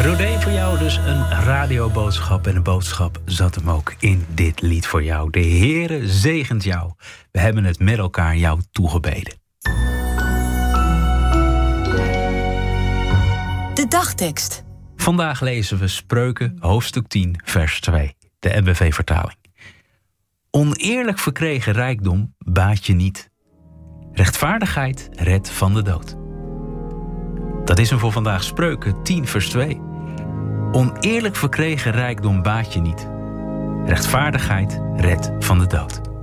Rodé voor jou, dus een radioboodschap. En de boodschap zat hem ook in dit lied voor jou. De Heere zegent jou. We hebben het met elkaar jou toegebeden. De dagtekst. Vandaag lezen we Spreuken, hoofdstuk 10, vers 2. De NBV-vertaling. Oneerlijk verkregen rijkdom baat je niet. Rechtvaardigheid redt van de dood. Dat is hem voor vandaag. Spreuken 10, vers 2. Oneerlijk verkregen rijkdom baat je niet. Rechtvaardigheid redt van de dood.